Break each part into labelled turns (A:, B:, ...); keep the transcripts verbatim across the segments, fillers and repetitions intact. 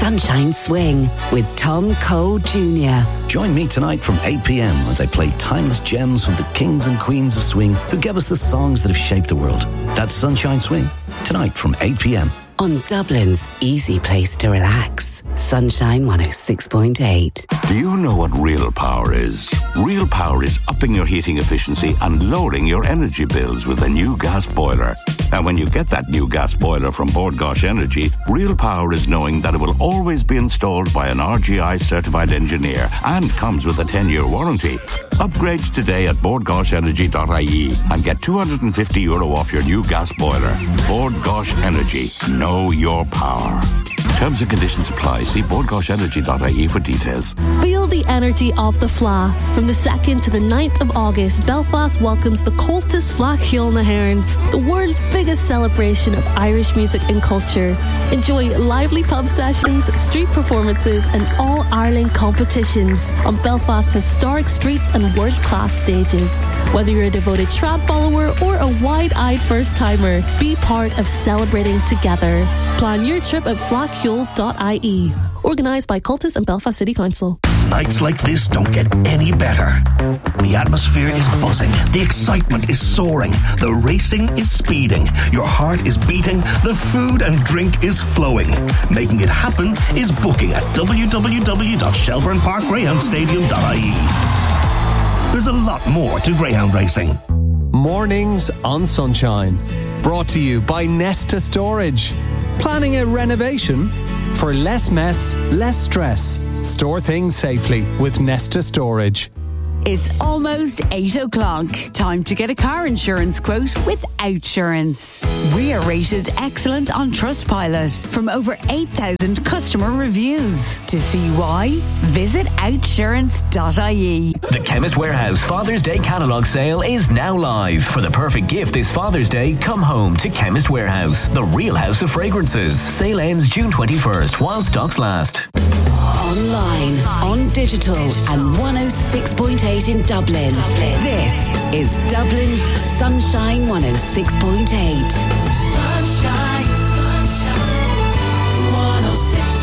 A: Sunshine Swing with Tom Cole Junior
B: Join me tonight from eight p.m. as I play timeless gems from the kings and queens of swing who gave us the songs that have shaped the world. That's Sunshine Swing, tonight from eight p.m.
A: on Dublin's easy place to relax. Sunshine one oh six point eight.
C: Do you know what real power is? Real power is upping your heating efficiency and lowering your energy bills with a new gas boiler. And when you get that new gas boiler from Bord Gáis Energy, real power is knowing that it will always be installed by an R G I certified engineer and comes with a ten-year warranty. Upgrade today at bord gáis energy dot I E and get two hundred fifty euro off your new gas boiler. Bord Gáis Energy. Know your power. Terms and conditions apply. See bord gáis energy dot I E for details.
D: Feel the energy of the Fleadh. From the second to the ninth of August, Belfast welcomes the Comhaltas Fleadh Cheoil na hÉireann, the world's biggest celebration of Irish music and culture. Enjoy lively pub sessions, street performances and all-Ireland competitions on Belfast's historic streets and world-class stages. Whether you're a devoted trad follower or a wide-eyed first-timer, be part of celebrating together. Plan your trip at fleadh cheoil dot I E. Organised by Comhaltas and Belfast City Council.
E: Nights like this don't get any better. The atmosphere is buzzing. The excitement is soaring. The racing is speeding. Your heart is beating. The food and drink is flowing. Making it happen is booking at w w w dot shelbourne park greyhound stadium dot I E. There's a lot more to greyhound racing.
F: Mornings on Sunshine. Brought to you by Nesta Storage. Planning a renovation? For less mess, less stress. Store things safely with Nesta Storage.
G: It's almost eight o'clock. Time to get a car insurance quote with Outsurance. We are rated excellent on Trustpilot from over eight thousand customer reviews. To see why, visit outsurance dot I E.
H: The Chemist Warehouse Father's Day catalogue sale is now live. For the perfect gift this Father's Day, come home to Chemist Warehouse, the real house of fragrances. Sale ends June twenty-first while stocks last.
A: Online, on digital and one oh six point eight in Dublin. Dublin. This is Dublin's Sunshine one oh six point eight.
I: Sunshine, sunshine, one oh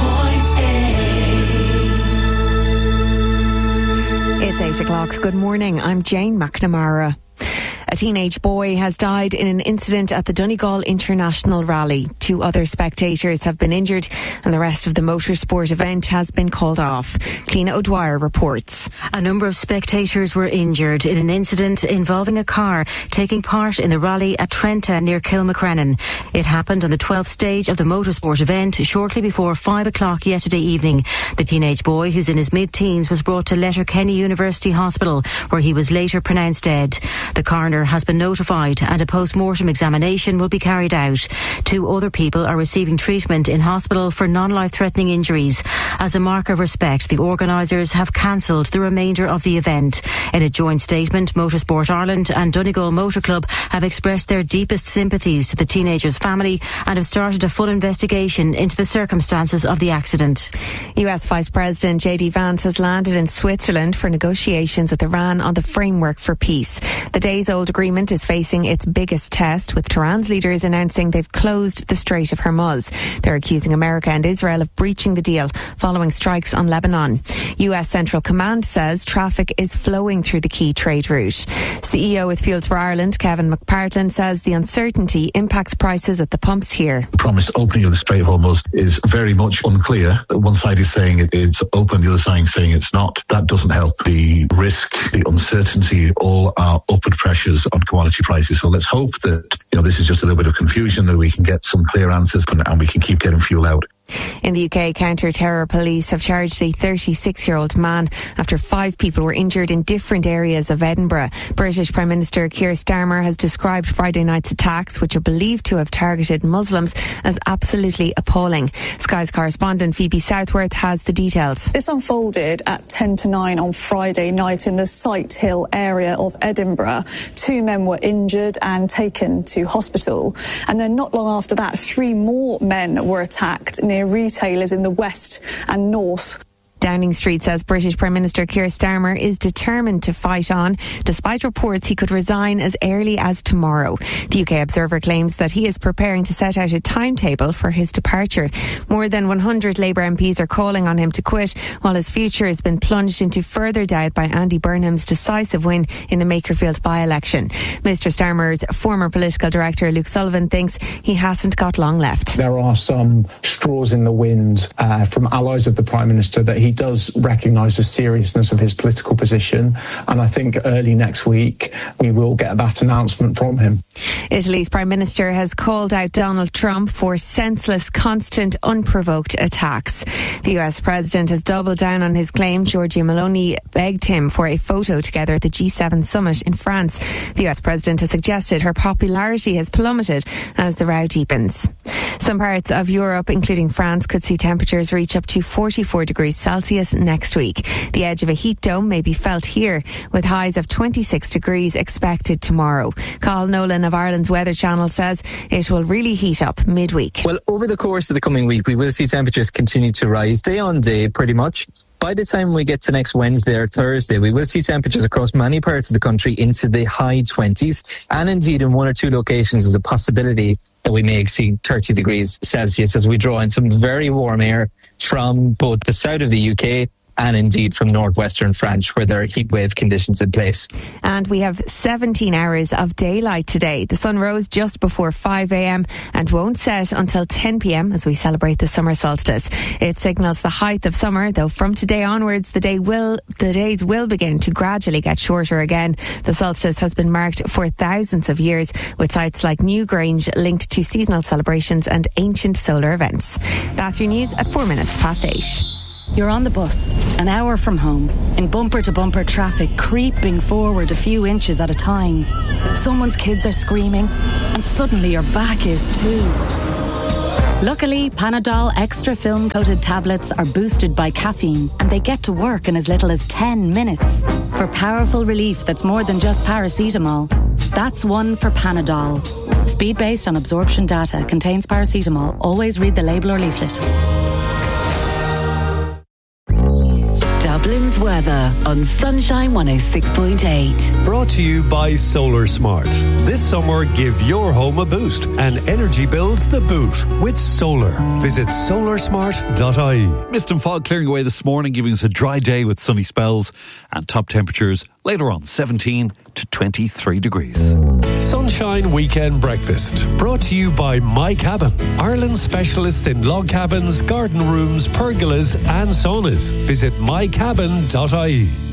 I: six point eight.
J: It's eight o'clock. Good morning. I'm Jane McNamara. A teenage boy has died in an incident at the Donegal International Rally. Two other spectators have been injured and the rest of the motorsport event has been called off. Cliona O'Dwyer reports.
K: A number of spectators were injured in an incident involving a car taking part in the rally at Trenta near Kilmacrennan. It happened on the twelfth stage of the motorsport event shortly before five o'clock yesterday evening. The teenage boy, who's in his mid-teens, was brought to Letterkenny University Hospital where he was later pronounced dead. The coroner has been notified and a post-mortem examination will be carried out. Two other people are receiving treatment in hospital for non-life-threatening injuries. As a mark of respect, the organisers have cancelled the remainder of the event. In a joint statement, Motorsport Ireland and Donegal Motor Club have expressed their deepest sympathies to the teenager's family and have started a full investigation into the circumstances of the accident.
J: U S Vice President J D Vance has landed in Switzerland for negotiations with Iran on the framework for peace. The days-old agreement is facing its biggest test, with Tehran's leaders announcing they've closed the Strait of Hormuz. They're accusing America and Israel of breaching the deal following strikes on Lebanon. U S Central Command says traffic is flowing through the key trade route. C E O with Fuels for Ireland, Kevin McPartlin, says the uncertainty impacts prices at the pumps here.
L: The promised opening of the Strait of Hormuz is very much unclear. One side is saying it, it's open, the other side is saying it's not. That doesn't help. The risk, the uncertainty, all are upward pressures on commodity prices. So let's hope that, you know, this is just a little bit of confusion, that we can get some clear answers and we can keep getting fuel out.
J: In the U K, counter-terror police have charged a thirty-six-year-old man after five people were injured in different areas of Edinburgh. British Prime Minister Keir Starmer has described Friday night's attacks, which are believed to have targeted Muslims, as absolutely appalling. Sky's correspondent Phoebe Southworth has the details.
M: This unfolded at ten to nine on Friday night in the Sighthill area of Edinburgh. Two men were injured and taken to hospital. And then not long after that, three more men were attacked near retailers in the west and north.
J: Downing Street says British Prime Minister Keir Starmer is determined to fight on, despite reports he could resign as early as tomorrow. The U K Observer claims that he is preparing to set out a timetable for his departure. More than one hundred Labour M Ps are calling on him to quit, while his future has been plunged into further doubt by Andy Burnham's decisive win in the Makerfield by-election. Mister Starmer's former political director Luke Sullivan thinks he hasn't got long left.
N: There are some straws in the wind uh, from allies of the Prime Minister that he does recognise the seriousness of his political position, and I think early next week we will get that announcement from him.
J: Italy's Prime Minister has called out Donald Trump for senseless, constant, unprovoked attacks. The U S President has doubled down on his claim Giorgia Meloni begged him for a photo together at the G seven summit in France. The U S President has suggested her popularity has plummeted as the row deepens. Some parts of Europe, including France, could see temperatures reach up to forty-four degrees Celsius next week. The edge of a heat dome may be felt here, with highs of twenty-six degrees expected tomorrow. Carl Nolan of Ireland's Weather Channel says it will really heat up midweek.
O: Well, over the course of the coming week, we will see temperatures continue to rise day on day, pretty much. By the time we get to next Wednesday or Thursday, we will see temperatures across many parts of the country into the high twenties. And indeed, in one or two locations, there's a possibility that we may exceed thirty degrees Celsius as we draw in some very warm air from both the south of the U K and indeed from northwestern France, where there are heat wave conditions in place.
J: And we have seventeen hours of daylight today. The sun rose just before five a.m. and won't set until ten p.m. as we celebrate the summer solstice. It signals the height of summer, though from today onwards the day will the days will begin to gradually get shorter again. The solstice has been marked for thousands of years, with sites like Newgrange linked to seasonal celebrations and ancient solar events. That's your news at four minutes past eight.
P: You're on the bus, an hour from home, in bumper-to-bumper traffic, creeping forward a few inches at a time. Someone's kids are screaming, and suddenly your back is too. Luckily, Panadol Extra film-coated tablets are boosted by caffeine, and they get to work in as little as ten minutes. For powerful relief that's more than just paracetamol. That's one for Panadol. Speed based on absorption data, contains paracetamol. Always read the label or leaflet.
A: Dublin's weather on Sunshine one oh six point eight.
Q: Brought to you by Solar Smart. This summer, give your home a boost and energy bills the boot with solar. Visit solar smart dot I E.
R: Mist and fog clearing away this morning, giving us a dry day with sunny spells and top temperatures later on seventeen to twenty-three degrees.
Q: Sunshine Weekend Breakfast. Brought to you by My Cabin. Ireland's specialists in log cabins, garden rooms, pergolas and saunas. Visit my cabin dot I E.